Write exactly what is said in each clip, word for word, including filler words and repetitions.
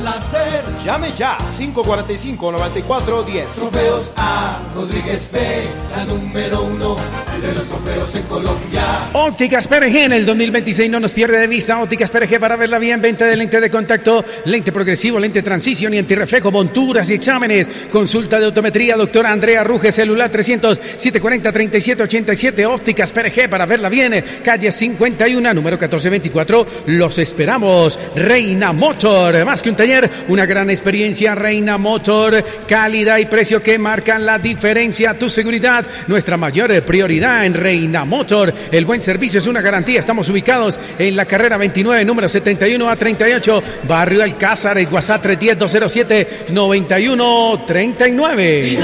placer. Llame ya, cinco cuatro cinco, nueve cuatro uno cero. Trofeos A. Rodríguez B, la número uno de los trofeos en Colombia. Ópticas P R G en el dos mil veintiséis no nos pierde de vista. Ópticas P R G para verla bien. Venta de lente de contacto, lente progresivo, lente transición y antirreflejo, monturas y exámenes. Consulta de optometría, doctora Andrea Ruge, celular trescientos, setecientos cuarenta, treinta y siete ochenta y siete. Ópticas P R G para verla bien. Calle cincuenta y uno, número catorce veinticuatro. Los esperamos. Reina Motor, más que un taller, una gran experiencia. Reina Motor, calidad y precio que marcan la diferencia. Tu seguridad, nuestra mayor prioridad en Reina Motor. El buen servicio es una garantía. Estamos ubicados en la carrera veintinueve, número setenta y uno a treinta y ocho, Barrio Alcázar. El WhatsApp tres uno cero, dos cero siete, nueve uno tres nueve.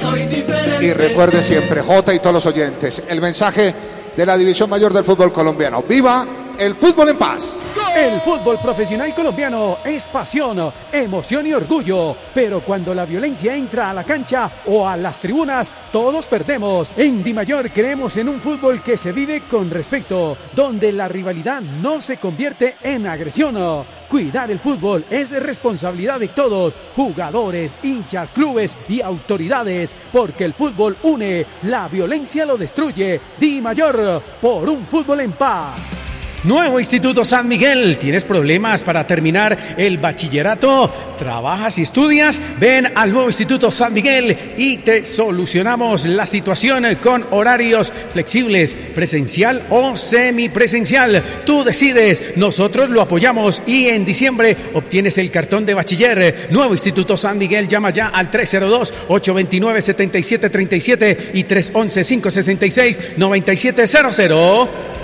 Y recuerde siempre, Jota y todos los oyentes, el mensaje de la División Mayor del fútbol colombiano. ¡Viva el fútbol en paz! El fútbol profesional colombiano es pasión, emoción y orgullo, pero cuando la violencia entra a la cancha o a las tribunas, todos perdemos. En Dimayor creemos en un fútbol que se vive con respeto, donde la rivalidad no se convierte en agresión. Cuidar el fútbol es responsabilidad de todos, jugadores, hinchas, clubes y autoridades, porque el fútbol une, la violencia lo destruye. Dimayor, por un fútbol en paz. Nuevo Instituto San Miguel. ¿Tienes problemas para terminar el bachillerato? ¿Trabajas y estudias? Ven al nuevo Instituto San Miguel y te solucionamos la situación con horarios flexibles, presencial o semipresencial. Tú decides, nosotros lo apoyamos y en diciembre obtienes el cartón de bachiller. Nuevo Instituto San Miguel, llama ya al tres cero dos, ocho dos nueve, siete siete tres siete y tres uno uno, cinco seis seis, nueve siete cero cero.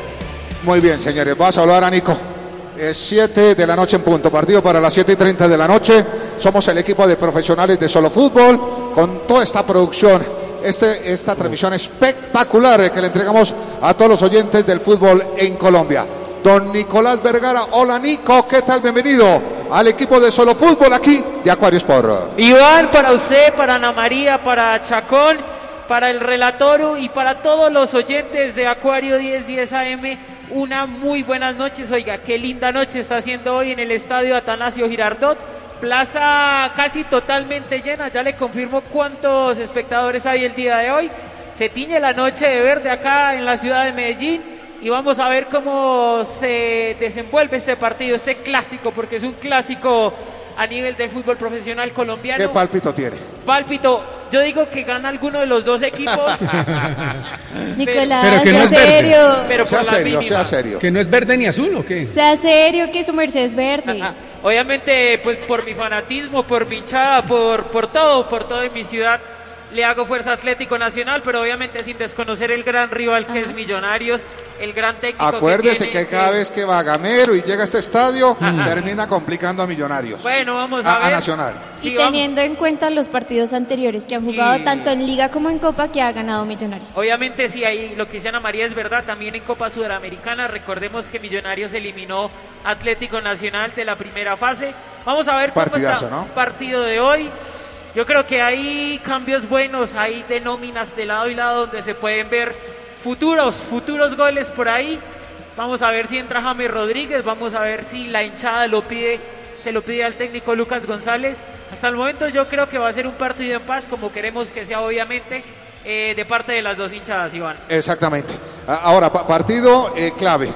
Muy bien, señores, vamos a hablar a Nico. Es siete de la noche en punto, partido para las siete y treinta de la noche. Somos el equipo de profesionales de Solo Fútbol, con toda esta producción, este, esta transmisión espectacular que le entregamos a todos los oyentes del fútbol en Colombia. Don Nicolás Vergara, hola Nico, ¿qué tal? Bienvenido al equipo de Solo Fútbol aquí de Acuario Sport. Iván, para usted, para Ana María, para Chacón, para el relator y para todos los oyentes de Acuario diez diez A M, una muy buenas noches. Oiga, qué linda noche está haciendo hoy en el estadio Atanasio Girardot, plaza casi totalmente llena. Ya le confirmo cuántos espectadores hay el día de hoy. Se tiñe la noche de verde acá en la ciudad de Medellín y vamos a ver cómo se desenvuelve este partido, este clásico, porque es un clásico a nivel del fútbol profesional colombiano. ¿Qué pálpito tiene? Pálpito, yo digo que gana alguno de los dos equipos. Nicolás, pero que no es serio. verde. Pero sea por la serio, mínima. sea serio. ¿Que no es verde ni azul o qué? Sea serio, que su merced es verde. Ajá. Obviamente, pues por mi fanatismo, por mi hinchada, por, por todo, por todo en mi ciudad, le hago fuerza a Atlético Nacional, pero obviamente sin desconocer el gran rival que Ajá. es Millonarios, el gran técnico. Acuérdese que, que, tiene, cada que... vez que va Gamero y llega a este estadio, Ajá. termina complicando a Millonarios. Bueno, vamos a, a ver. A Nacional. Y Sí, teniendo en cuenta los partidos anteriores que han Sí. jugado tanto en Liga como en Copa, que ha ganado Millonarios. Obviamente, sí, ahí lo que dice Ana María es verdad. También en Copa Sudamericana, recordemos que Millonarios eliminó Atlético Nacional de la primera fase. Vamos a ver cómo Partidazo, está ¿no? el partido de hoy. Yo creo que hay cambios buenos, hay de nóminas de lado y lado donde se pueden ver futuros, futuros goles por ahí. Vamos a ver si entra James Rodríguez, vamos a ver si la hinchada lo pide, se lo pide al técnico Lucas González. Hasta el momento yo creo que va a ser un partido en paz, como queremos que sea, obviamente, eh, de parte de las dos hinchadas, Iván. Exactamente. Ahora, pa- partido eh, clave.